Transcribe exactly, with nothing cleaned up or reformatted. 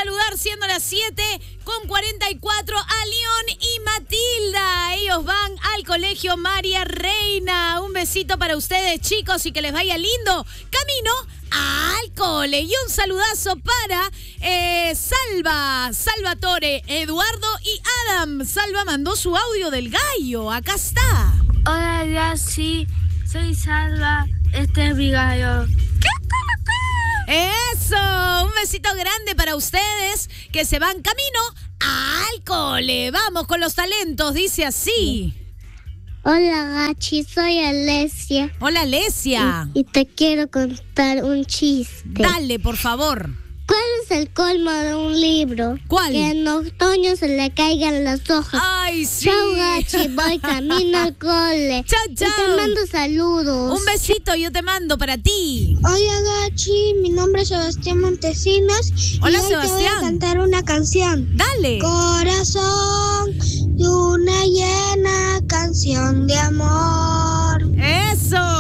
saludar siendo las siete con cuarenta y cuatro a León y Matilda. Ellos van al colegio María Reina. Un besito para ustedes, chicos, y que les vaya lindo camino al cole. Y un saludazo para eh, Salva, Salvatore, Eduardo y Adam. Salva mandó su audio del gallo. Acá está. Hola, ya sí, soy Salva. Este es mi gallo. Eso, un besito grande para ustedes que se van camino al cole. Vamos con los talentos, dice así. Hola, Gachi, soy Alesia. Hola, Alesia. Y, y te quiero contar un chiste. Dale, por favor. ¿Cuál es el colmo de un libro? ¿Cuál? Que en otoño se le caigan las hojas. Ay, sí. Chao, Gachi, voy camino al cole. Chao, chao. Y te mando saludos. Un besito yo te mando para ti. Hola, Gachi, mi nombre es Sebastián Montesinos. Hola, y hoy Sebastián. te voy a cantar una canción. Dale. Corazón de una llena canción de amor. Eso.